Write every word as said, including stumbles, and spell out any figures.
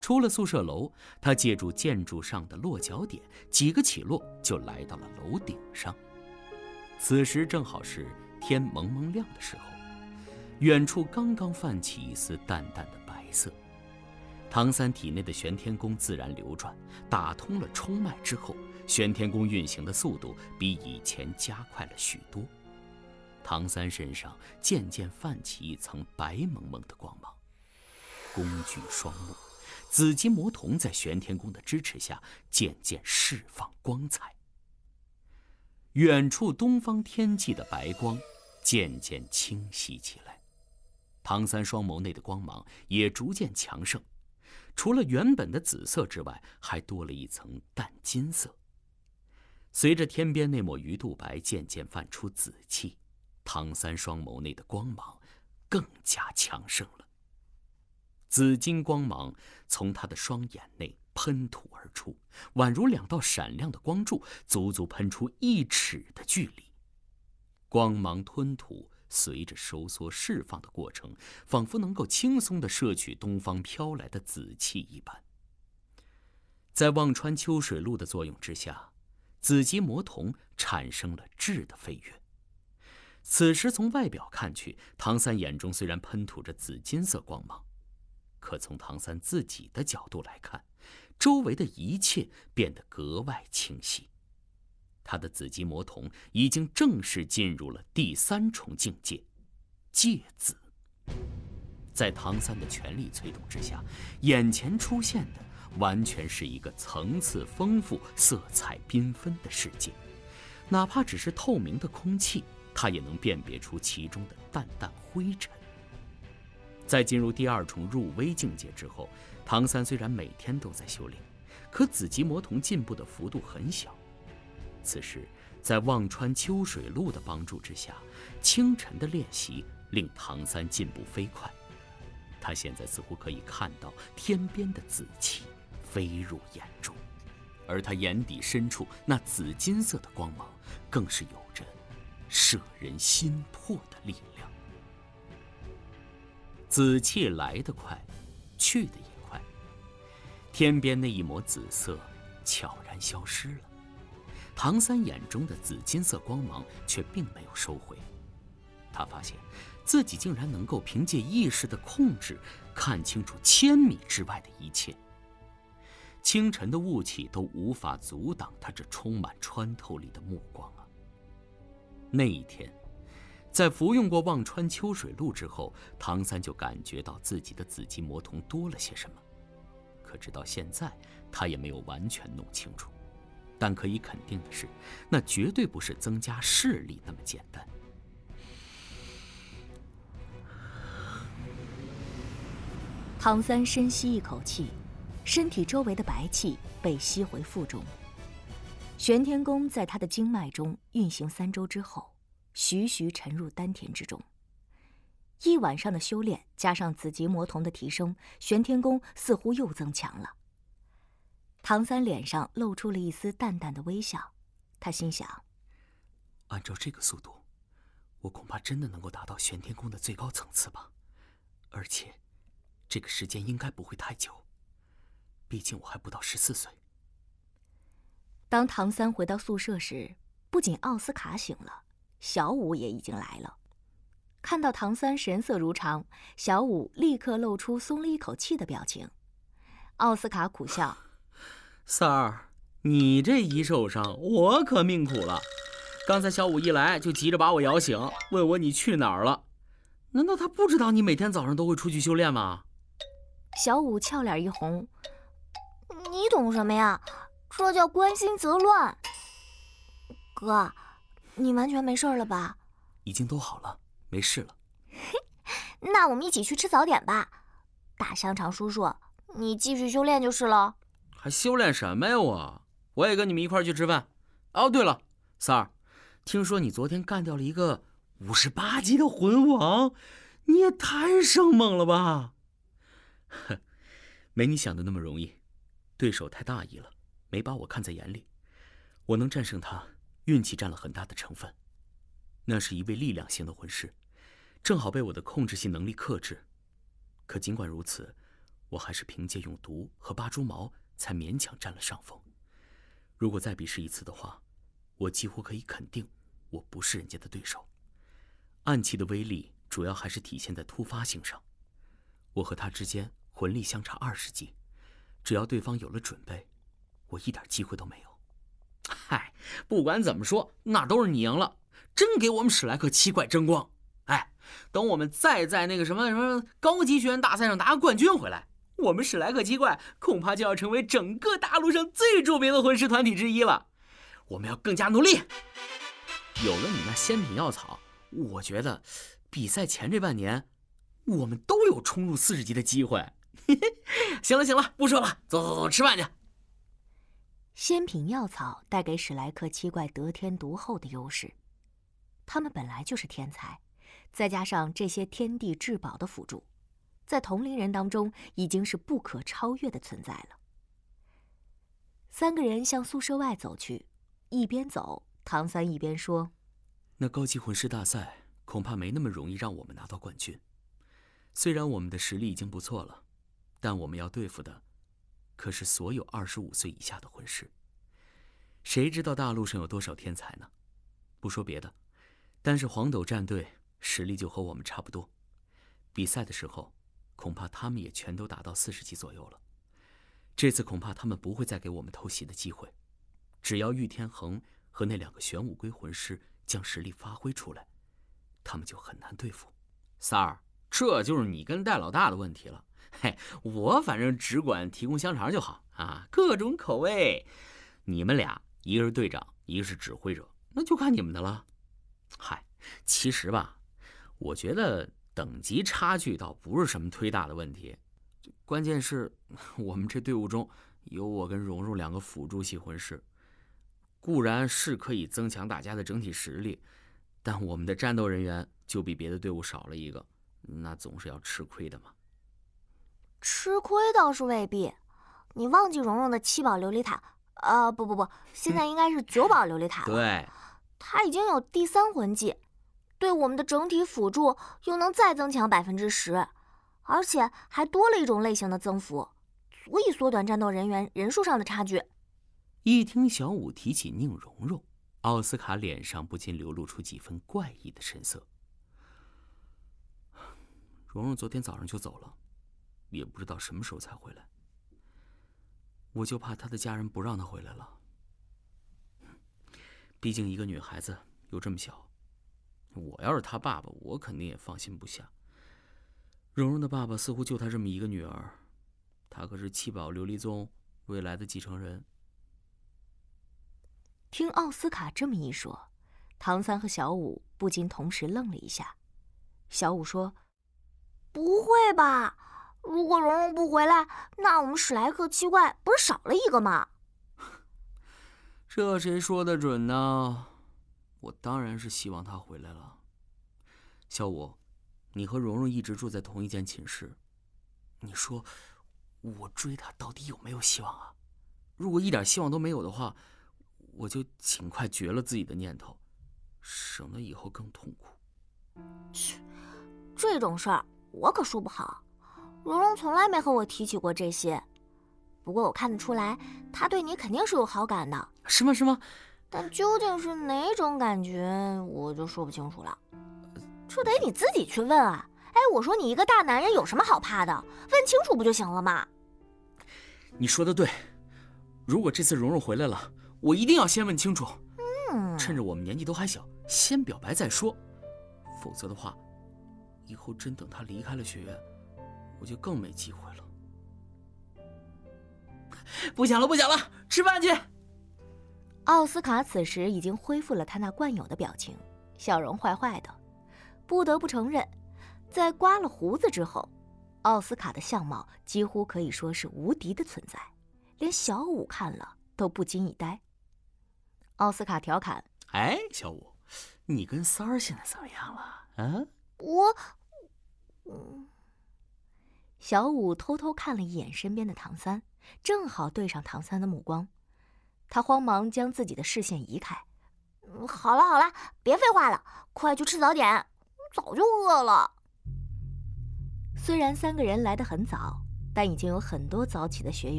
出了宿舍楼，他借助建筑上的落脚点，几个起落就来到了楼顶上。此时正好是天蒙蒙亮的时候，远处刚刚泛起一丝淡淡的白色。唐三体内的玄天功自然流转，打通了冲脉之后，玄天功运行的速度比以前加快了许多。唐三身上渐渐泛起一层白蒙蒙的光芒，工具双目，紫金魔瞳在玄天功的支持下渐渐释放光彩。远处东方天际的白光渐渐清晰起来，唐三双眸内的光芒也逐渐强盛，除了原本的紫色之外，还多了一层淡金色。随着天边那抹鱼肚白渐渐泛出紫气，唐三双眸内的光芒更加强盛了。紫金光芒从他的双眼内喷吐而出，宛如两道闪亮的光柱，足足喷出一尺的距离。光芒吞吐随着收缩释放的过程，仿佛能够轻松地摄取东方飘来的紫气一般。在望穿秋水路的作用之下，紫极魔瞳产生了质的飞跃。此时从外表看去，唐三眼中虽然喷吐着紫金色光芒，可从唐三自己的角度来看，周围的一切变得格外清晰。他的紫极魔瞳已经正式进入了第三重境界——芥紫。在唐三的全力催动之下，眼前出现的完全是一个层次丰富、色彩缤纷的世界。哪怕只是透明的空气，他也能辨别出其中的淡淡灰尘。在进入第二重入微境界之后，唐三虽然每天都在修炼，可紫极魔瞳进步的幅度很小。此时在望穿秋水路的帮助之下，清晨的练习令唐三进步飞快。他现在似乎可以看到天边的紫气飞入眼中，而他眼底深处那紫金色的光芒更是有着摄人心魄的力量。紫气来得快，去得也快，天边那一抹紫色悄然消失了。唐三眼中的紫金色光芒却并没有收回，他发现自己竟然能够凭借意识的控制，看清楚千米之外的一切。清晨的雾气都无法阻挡他这充满穿透力的目光啊！那一天，在服用过望穿秋水露之后，唐三就感觉到自己的紫极魔瞳多了些什么，可直到现在他也没有完全弄清楚。但可以肯定的是，那绝对不是增加视力那么简单。 唐三深吸一口气，身体周围的白气被吸回腹中。玄天功在他的经脉中运行三周之后，徐徐沉入丹田之中。一晚上的修炼加上紫极魔瞳的提升，玄天功似乎又增强了。唐三脸上露出了一丝淡淡的微笑，他心想： 按照这个速度，我恐怕真的能够达到玄天功的最高层次吧。而且这个时间应该不会太久，毕竟我还不到十四岁。 当唐三回到宿舍时，不仅奥斯卡醒了，小五也已经来了。看到唐三神色如常，小五立刻露出松了一口气的表情。奥斯卡苦笑： 三儿，你这一受伤，我可命苦了。刚才小五一来就急着把我摇醒，问我你去哪儿了。难道他不知道你每天早上都会出去修炼吗？ 小五俏脸一红： 你懂什么呀？这叫关心则乱。哥，你完全没事了吧？ 已经都好了，没事了。 那我们一起去吃早点吧。大香肠叔叔，你继续修炼就是了。 还修炼什么呀我？我也跟你们一块去吃饭。哦，对了，三儿，听说你昨天干掉了一个五十八级的魂王，你也太生猛了吧！哼，没你想的那么容易，对手太大意了，没把我看在眼里。我能战胜他，运气占了很大的成分。那是一位力量型的魂师，正好被我的控制性能力克制。可尽管如此， 我还是凭借用毒和拔猪毛才勉强占了上风。如果再比试一次的话，我几乎可以肯定我不是人家的对手。暗器的威力主要还是体现在突发性上。我和他之间魂力相差二十级，只要对方有了准备，我一点机会都没有。 嗨，不管怎么说，那都是你赢了，真给我们史莱克七怪争光。哎，等我们再在那个什么什么高级学院大赛上拿个冠军回来，我们史莱克七怪恐怕就要成为整个大陆上最著名的魂师团体之一了。我们要更加努力。有了你那仙品药草，我觉得比赛前这半年我们都有冲入四十级的机会。行了行了，不说了，走走走，吃饭去。 仙品药草带给史莱克七怪得天独厚的优势，他们本来就是天才，再加上这些天地至宝的辅助，在同龄人当中已经是不可超越的存在了。三个人向宿舍外走去，一边走，唐三一边说：“ 那高级魂师大赛恐怕没那么容易让我们拿到冠军。虽然我们的实力已经不错了，但我们要对付的可是所有二十五岁以下的魂师。谁知道大陆上有多少天才呢？不说别的，单是黄斗战队实力就和我们差不多。比赛的时候，恐怕他们也全都达到四十级左右了。这次恐怕他们不会再给我们偷袭的机会。只要玉天恒和那两个玄武龟魂师将实力发挥出来，他们就很难对付。 三儿，这就是你跟戴老大的问题了。嘿，我反正只管提供香肠就好啊，各种口味。你们俩一个是队长，一个是指挥者，那就看你们的了。嗨，其实吧，我觉得等级差距倒不是什么忒大的问题，关键是我们这队伍中有我跟蓉蓉两个辅助系魂师，固然是可以增强大家的整体实力，但我们的战斗人员就比别的队伍少了一个，那总是要吃亏的嘛。 吃亏倒是未必，你忘记蓉蓉的七宝琉璃塔，呃，不不不，现在应该是九宝琉璃塔了。 对， 她已经有第三魂技，对我们的整体辅助又能再增强百分之十，而且还多了一种类型的增幅，足以缩短战斗人员人数上的差距。 一听小五提起宁荣荣，奥斯卡脸上不禁流露出几分怪异的神色。 蓉蓉昨天早上就走了，也不知道什么时候才回来。我就怕她的家人不让她回来了。毕竟一个女孩子又这么小，我要是她爸爸，我肯定也放心不下。蓉蓉的爸爸似乎就她这么一个女儿，她可是七宝琉璃宗未来的继承人。 听奥斯卡这么一说，唐三和小五不禁同时愣了一下。小五说：“ 不会吧？如果蓉蓉不回来，那我们史莱克七怪不是少了一个吗？” 这谁说的准呢？我当然是希望她回来了。小五，你和蓉蓉一直住在同一间寝室，你说我追她到底有没有希望啊？如果一点希望都没有的话，我就尽快绝了自己的念头，省得以后更痛苦。 去，这种事儿我可说不好。蓉蓉从来没和我提起过这些，不过我看得出来，她对你肯定是有好感的。 是吗？是吗？ 但究竟是哪种感觉，我就说不清楚了。这得你自己去问啊！哎，我说你一个大男人有什么好怕的？问清楚不就行了吗？ 你说的对，如果这次蓉蓉回来了，我一定要先问清楚。 嗯， 趁着我们年纪都还小，先表白再说。否则的话，以后真等她离开了学院，我就更没机会了。不想了，不想了，吃饭去。 奥斯卡此时已经恢复了他那惯有的表情，笑容坏坏的。不得不承认，在刮了胡子之后，奥斯卡的相貌几乎可以说是无敌的存在，连小五看了都不禁一呆。奥斯卡调侃：“ 哎，小五，你跟三儿现在怎么样了？啊？” 我，嗯。 小五偷偷看了一眼身边的唐三，正好对上唐三的目光，他慌忙将自己的视线移开。 嗯，好了好了，别废话了，快去吃早点，早就饿了。 虽然三个人来得很早， 但已经有很多早起的学友